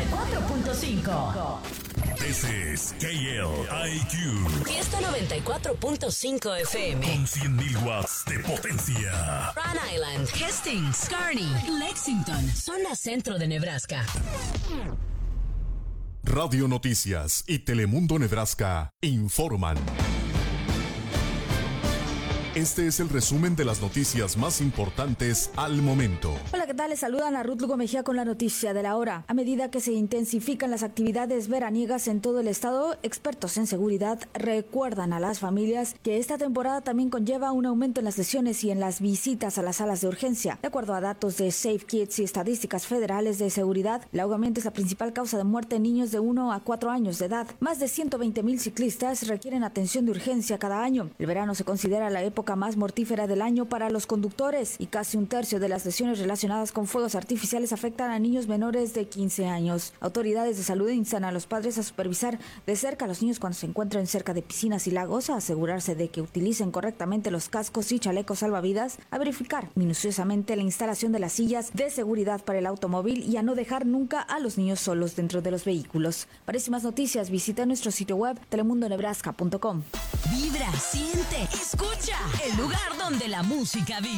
94.5. This is KLIQ. Fiesta 94.5 FM. Con 100.000 watts de potencia. Rhode Island, Hastings, Kearney, Lexington, zona centro de Nebraska. Radio Noticias y Telemundo Nebraska informan. Este es el resumen de las noticias más importantes al momento. Hola, ¿qué tal? Les saludan a Ruth Lugo Mejía con la noticia de la hora. A medida que se intensifican las actividades veraniegas en todo el estado, expertos en seguridad recuerdan a las familias que esta temporada también conlleva un aumento en las lesiones y en las visitas a las salas de urgencia. De acuerdo a datos de Safe Kids y estadísticas federales de seguridad, el ahogamiento es la principal causa de muerte en niños de 1 a 4 años de edad. Más de 120,000 ciclistas requieren atención de urgencia cada año. El verano se considera la época más mortífera del año para los conductores y casi un tercio de las lesiones relacionadas con fuegos artificiales afectan a niños menores de 15 años. Autoridades de salud instan a los padres a supervisar de cerca a los niños cuando se encuentren cerca de piscinas y lagos, a asegurarse de que utilicen correctamente los cascos y chalecos salvavidas, a verificar minuciosamente la instalación de las sillas de seguridad para el automóvil y a no dejar nunca a los niños solos dentro de los vehículos. Para más noticias, visita nuestro sitio web telemundonebraska.com. Vibra, siente, escucha, el lugar donde la música vive.